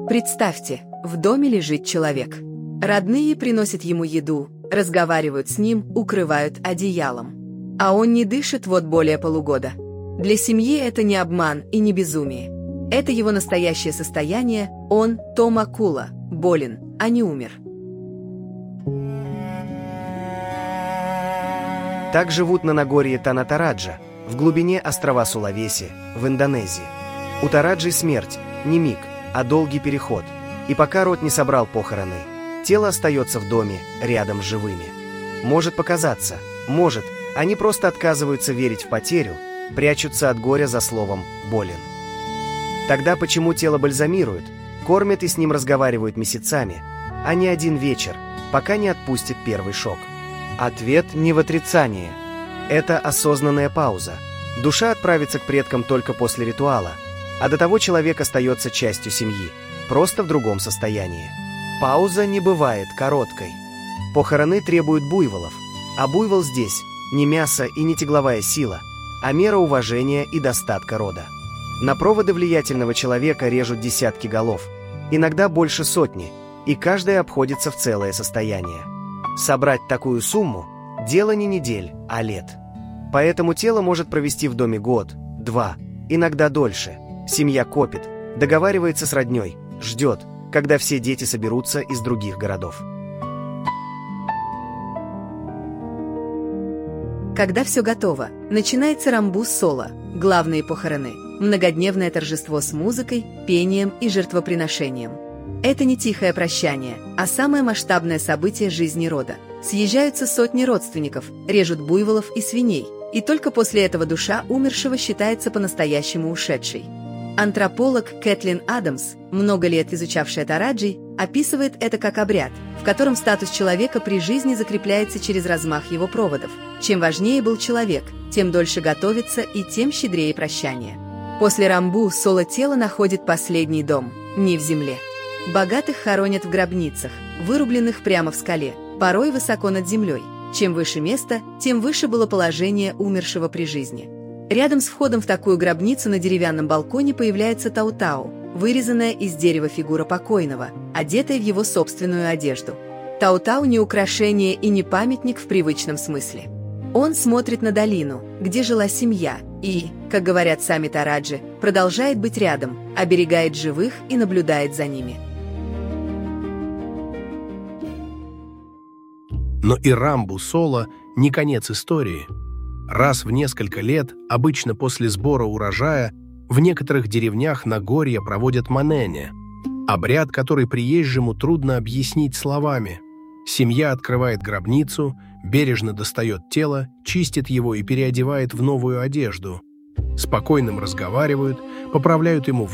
Представьте, в доме лежит человек. Родные приносят ему еду, разговаривают с ним, укрывают одеялом. А он не дышит вот более полугода. Для семьи это не обман и не безумие. Это его настоящее состояние, он, Тома Кула, болен, а не умер. Так живут на Нагорье Танатараджа, в глубине острова Сулавеси, в Индонезии. У Тараджи смерть, не миг, а долгий переход. И пока род не собрал похороны, тело остается в доме, рядом с живыми. Может показаться, может, они просто отказываются верить в потерю, прячутся от горя за словом «болен». Тогда почему тело бальзамируют, кормят и с ним разговаривают месяцами, а не один вечер, пока не отпустит первый шок? Ответ не в отрицании. Это осознанная пауза. Душа отправится к предкам только после ритуала, а до того человек остается частью семьи, просто в другом состоянии. Пауза не бывает короткой. Похороны требуют буйволов, а буйвол здесь не мясо и не тягловая сила, а мера уважения и достатка рода. На проводы влиятельного человека режут десятки голов, иногда больше сотни, и каждая обходится в целое состояние. Собрать такую сумму – дело не недель, а лет. Поэтому тело может провести в доме год, два, иногда дольше. Семья копит, договаривается с роднёй, ждет, когда все дети соберутся из других городов. Когда все готово, начинается рамбу-соло, главные похороны, многодневное торжество с музыкой, пением и жертвоприношением. Это не тихое прощание, а самое масштабное событие жизни рода. Съезжаются сотни родственников, режут буйволов и свиней, и только после этого душа умершего считается по-настоящему ушедшей. Антрополог Кэтлин Адамс, много лет изучавшая Тараджи, описывает это как обряд, в котором статус человека при жизни закрепляется через размах его проводов. Чем важнее был человек, тем дольше готовится и тем щедрее прощание. После рамбу соло тело находит последний дом, не в земле. Богатых хоронят в гробницах, вырубленных прямо в скале, порой высоко над землей. Чем выше место, тем выше было положение умершего при жизни. Рядом с входом в такую гробницу на деревянном балконе появляется таутау, вырезанная из дерева фигура покойного, одетая в его собственную одежду. Таутау не украшение и не памятник в привычном смысле. Он смотрит на долину, где жила семья, и, как говорят сами тараджи, продолжает быть рядом, оберегает живых и наблюдает за ними. Но и рамбу-соло не конец истории. Раз в несколько лет, обычно после сбора урожая, в некоторых деревнях Нагорья проводят манене, обряд, который приезжему трудно объяснить словами. Семья открывает гробницу, бережно достает тело, чистит его и переодевает в новую одежду. Спокойным разговаривают, поправляют ему